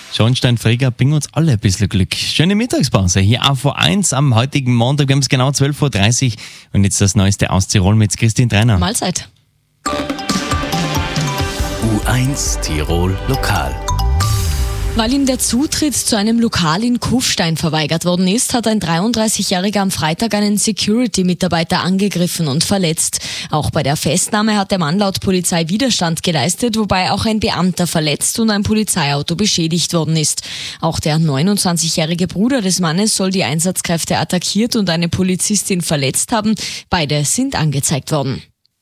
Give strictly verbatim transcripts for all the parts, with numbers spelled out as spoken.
Schornsteinfeger, bringen uns alle ein bisschen Glück. Schöne Mittagspause hier auf V eins am heutigen Montag. Wir haben es genau zwölf Uhr dreißig und jetzt das Neueste aus Tirol mit Christine Treiner. Mahlzeit. U eins Tirol Lokal. Weil ihm der Zutritt zu einem Lokal in Kufstein verweigert worden ist, hat ein dreiunddreißigjähriger am Freitag einen Security-Mitarbeiter angegriffen und verletzt. Auch bei der Festnahme hat der Mann laut Polizei Widerstand geleistet, wobei auch ein Beamter verletzt und ein Polizeiauto beschädigt worden ist. Auch der neunundzwanzigjährige Bruder des Mannes soll die Einsatzkräfte attackiert und eine Polizistin verletzt haben. Beide sind angezeigt worden.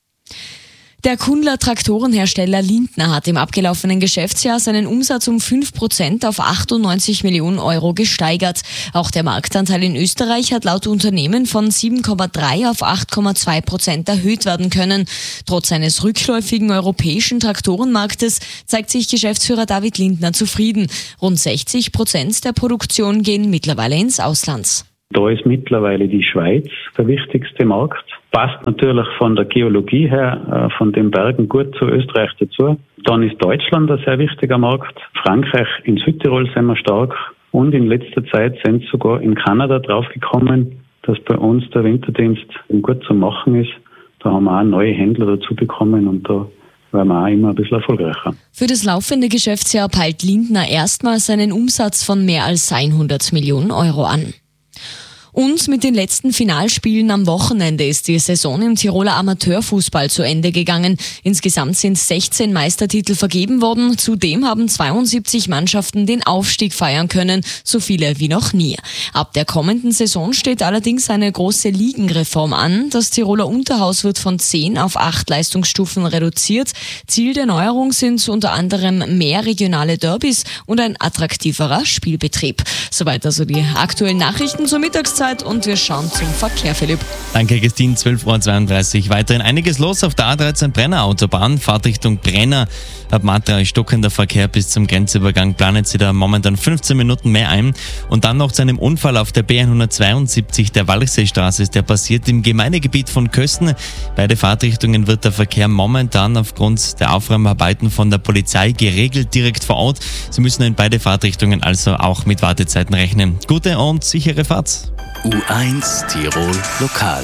Der Kundler Traktorenhersteller Lindner hat im abgelaufenen Geschäftsjahr seinen Umsatz um fünf Prozent auf achtundneunzig Millionen Euro gesteigert. Auch der Marktanteil in Österreich hat laut Unternehmen von sieben Komma drei auf acht Komma zwei Prozent erhöht werden können. Trotz eines rückläufigen europäischen Traktorenmarktes zeigt sich Geschäftsführer David Lindner zufrieden. Rund sechzig Prozent der Produktion gehen mittlerweile ins Ausland. Da ist mittlerweile die Schweiz der wichtigste Markt. Passt natürlich von der Geologie her, von den Bergen gut zu Österreich dazu. Dann ist Deutschland ein sehr wichtiger Markt. Frankreich, in Südtirol sind wir stark. Und in letzter Zeit sind sogar in Kanada draufgekommen, dass bei uns der Winterdienst gut zu machen ist. Da haben wir auch neue Händler dazu bekommen und da werden wir auch immer ein bisschen erfolgreicher. Für das laufende Geschäftsjahr peilt Lindner erstmals einen Umsatz von mehr als hundert Millionen Euro an. Und mit den letzten Finalspielen am Wochenende ist die Saison im Tiroler Amateurfußball zu Ende gegangen. Insgesamt sind sechzehn Meistertitel vergeben worden. Zudem haben zweiundsiebzig Mannschaften den Aufstieg feiern können, so viele wie noch nie. Ab der kommenden Saison steht allerdings eine große Ligenreform an. Das Tiroler Unterhaus wird von zehn auf acht Leistungsstufen reduziert. Ziel der Neuerung sind unter anderem mehr regionale Derbys und ein attraktiverer Spielbetrieb. Soweit also die aktuellen Nachrichten zur Mittagszeit. Und wir schauen zum Verkehr, Philipp. Danke, Christine. zwölf Uhr zweiunddreißig. Weiterhin einiges los auf der A dreizehn Brenner Autobahn. Fahrtrichtung Brenner. Ab Matra ist stockender Verkehr bis zum Grenzübergang. Planet sie da momentan fünfzehn Minuten mehr ein. Und dann noch zu einem Unfall auf der B hundertzweiundsiebzig der Walchseestraße ist der passiert im Gemeindegebiet von Kösten. Beide Fahrtrichtungen wird der Verkehr momentan aufgrund der Aufräumarbeiten von der Polizei geregelt direkt vor Ort. Sie müssen in beide Fahrtrichtungen also auch mit Wartezeiten rechnen. Gute und sichere Fahrt. U eins Tirol Lokal.